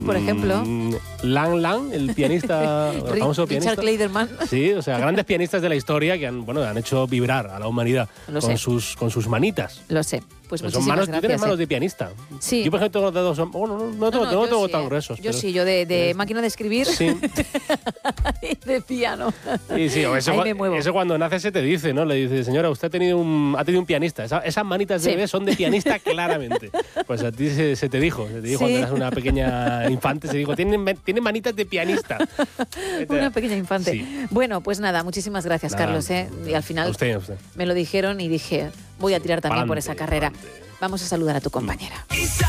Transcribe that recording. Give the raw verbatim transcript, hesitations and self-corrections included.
por ejemplo. Mm, Lang Lang, el pianista, el famoso pianista. Richard Clayderman. Sí, o sea, grandes pianistas de la historia que han, bueno, han hecho vibrar a la humanidad Lo con sé. sus, con sus manitas. Lo sé. Pues Pero son muchísimas manos, tú gracias. tienes manos eh. de pianista. Sí. Yo, por ejemplo, tengo los dedos, son- bueno, no, no, tengo, no yo tengo sí, tan eh. gruesos. Yo pero- sí, yo de, de pero- máquina de escribir Sí. y de piano. Sí, sí, o eso, Ahí cua- me muevo. eso cuando nace se te dice, ¿no? Le dice, señora, usted ha tenido un, ha tenido un pianista. Esa- esas manitas de Sí. bebé son de pianista claramente. Pues a ti se, se te dijo, se te dijo Sí. cuando eras una pequeña infante, se dijo, tiene, tiene manitas de pianista. Una pequeña infante. Sí. Bueno, pues nada, muchísimas gracias, Nada. Carlos. ¿eh? Y al A final usted, a usted. me lo dijeron y dije, voy a tirar también por esa Pa'lante, carrera. pa'lante. Vamos a saludar a tu compañera.